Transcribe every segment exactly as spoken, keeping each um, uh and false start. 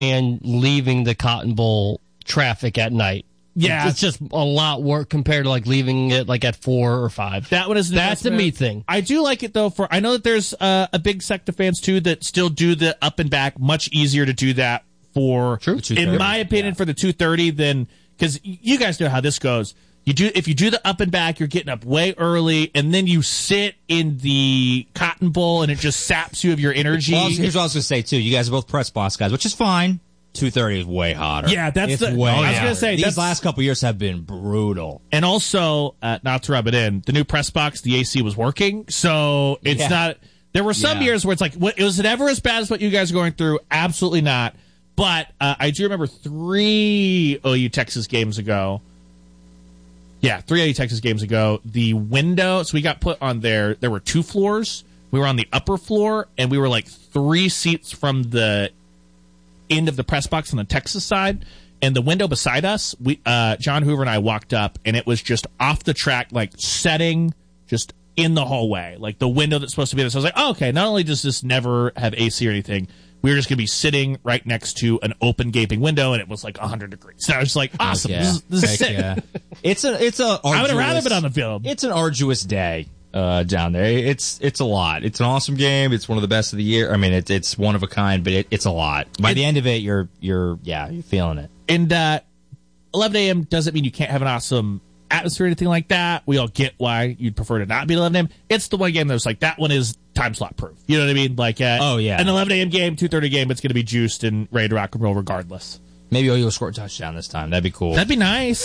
and leaving the Cotton Bowl traffic at night. Yeah, it's just a lot work compared to like leaving it like at four or five. That one is that's a me thing. I do like it though. For I know that there's uh, a big sect of fans too that still do the up and back. Much easier to do that for, True. in my opinion, yeah. for the two thirty than because you guys know how this goes. You do if you do the up and back, you're getting up way early, and then you sit in the Cotton Bowl, and it just saps you of your energy. Well, here's what I was going to say too. You guys are both press box guys, which is fine. two thirty is way hotter. Yeah, that's it's the. way I was hotter. going to say these that's, last couple years have been brutal. And also, uh, not to rub it in, the new press box, the A C was working, so it's Yeah. not. There were some Yeah. years where it's like, what, was it ever as bad as what you guys are going through? Absolutely not. But uh, I do remember three O U Texas games ago. Yeah, three O U Texas games ago. The window, so we got put on there. There were two floors. We were on the upper floor, and we were like three seats from the end of the press box on the Texas side. And the window beside us, we uh, John Hoover and I walked up, and it was just off the track, like setting just in the hallway, like the window that's supposed to be there. So I was like, oh, okay, not only does this never have A C or anything, we were just going to be sitting right next to an open gaping window, and it was like one hundred degrees. So I was like, awesome. Yeah. This is, this is Heck sick. yeah. It's a it's a. Arduous, I would have rather been on the field. It's an arduous day uh, down there. It's it's a lot. It's an awesome game. It's one of the best of the year. I mean, it's it's one of a kind, but it, it's a lot. By It- the end of it, you're you're yeah, you're feeling it. And uh, eleven a.m. doesn't mean you can't have an awesome atmosphere or anything like that. We all get why you'd prefer to not be at eleven a.m. It's the one game that's like, that one is time slot proof. You know what I mean? Like, uh, Oh, yeah. an eleven a.m. game, two thirty game, it's going to be juiced and ready to rock and roll regardless. Maybe you'll score a touchdown this time. That'd be cool. That'd be nice.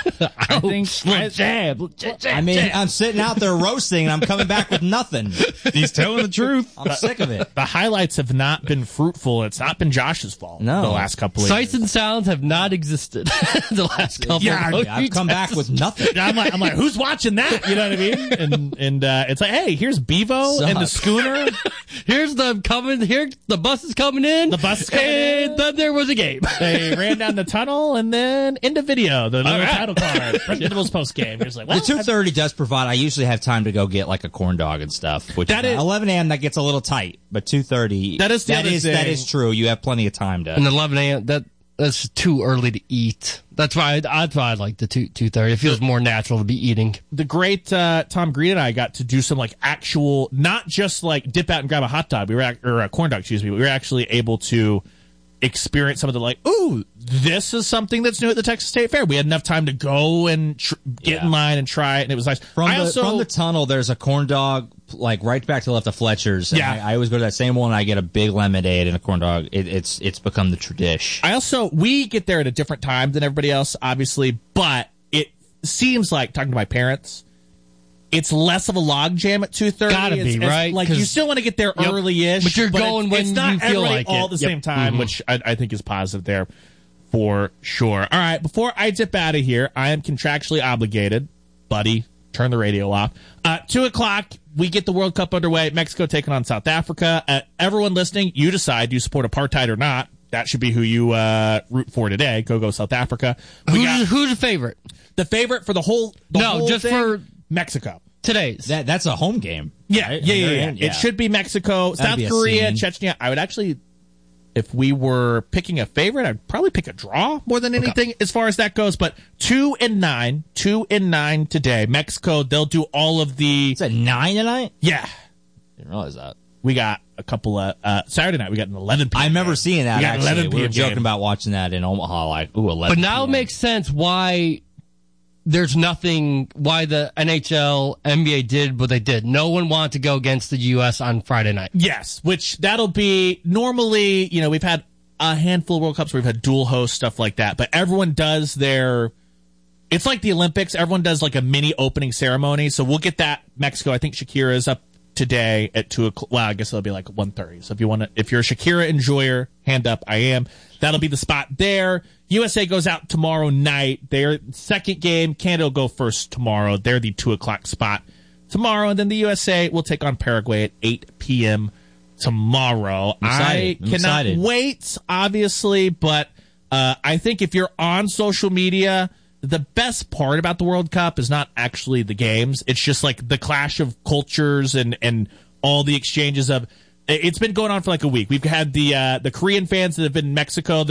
I think. I, jab. I mean, I'm sitting out there roasting, and I'm coming back with nothing. He's telling the truth. I'm sick of it. The highlights have not been fruitful. It's not been Josh's fault. No. The last couple of Sights years. and sounds have not existed the last couple Yeah, of I've come back with nothing. I'm like, I'm like, who's watching that? You know what I mean? And and uh, it's like, hey, here's Bevo Sucks. and the schooner. Here's the coming. Here, the bus is coming in. The bus is coming and in. then there was a game. They ran down the tunnel and then into video, the little right. title card, Principal's post game. You're just like, The well, two thirty does provide. I usually have time to go get like a corn dog and stuff. Which That is, is- eleven a.m. that gets a little tight, but two thirty. That is the that other is that thing. is true. You have plenty of time to. And eleven a.m. That that's too early to eat. That's why I, that's why I like the two two thirty. It feels more natural to be eating. the great uh, Tom Green and I got to do some like actual, not just like dip out and grab a hot dog. We were ac- or a corn dog, excuse me. We were actually able to experience some of the like, ooh, this is something that's new at the Texas State Fair. We had enough time to go and tr- get Yeah. in line and try it, and it was nice. From I the also, from the tunnel, there's a corn dog like right back to the left of Fletcher's. And Yeah. I, I always go to that same one. And I get a big lemonade and a corn dog. It, it's it's become the tradition. I also we get there at a different time than everybody else, obviously, but it seems like talking to my parents, it's less of a log jam at two thirty. Gotta be, It's- it's right? Like you 'Cause- still want to get there Yep. early-ish, But you're it's- going it's, when not you feel everybody like all it. at the Yep. same time, Mhm. which I, I think is positive there for sure. All right, before I dip out of here, I am contractually obligated, buddy. Turn the radio off. Uh, two o'clock, we get the World Cup underway. Mexico taking on South Africa. Uh, everyone listening, you decide. Do you support apartheid or not? That should be who you uh, root for today. Go, go, South Africa. We Who's, got who's the favorite? the favorite for the whole. The No, whole just thing, for- Mexico. Today's. That that's a home game. Yeah, right? yeah, yeah, They're yeah. in- It should be Mexico, That'd South be a Korea, scene. Chechnya. I would actually, if we were picking a favorite, I'd probably pick a draw more than anything as far as that goes. But two and nine, two and nine today. Mexico, they'll do all of the. It's at nine tonight. Yeah, Didn't realize that. we got a couple of uh, Saturday night. We got an eleven p.m. I remember game. seeing that. We got Actually, eleven we were p.m. joking game. about watching that in Omaha. Like, ooh, eleven. But now it p m. makes sense why there's nothing, why the N H L, N B A did what they did. No one wanted to go against the U S on Friday night. Yes, which that'll be normally, you know, we've had a handful of World Cups where we've had dual host stuff like that, but everyone does their, it's like the Olympics. Everyone does like a mini opening ceremony. So we'll get that Mexico. I think Shakira is up today at two o'clock. Well, I guess it'll be like one thirty. So if you want to, if you're a Shakira enjoyer, hand up. I am. That'll be the spot there. U S A goes out tomorrow night. Their second game, Canada will go first tomorrow. They're the two o'clock spot tomorrow. And then the U S A will take on Paraguay at eight p.m. tomorrow. I'm excited. I I'm cannot excited. wait, obviously, but uh, I think if you're on social media, the best part about the World Cup is not actually the games. It's just like the clash of cultures and, and all the exchanges of It's been going on for like a week. We've had the uh, the Korean fans that have been in Mexico.